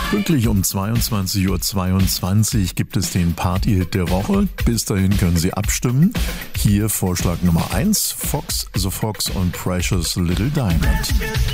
Pünktlich um 22:22 Uhr gibt es den Party-Hit der Woche. Bis dahin können Sie abstimmen. Hier Vorschlag Nummer 1, Fox the Fox und Precious Little Diamond.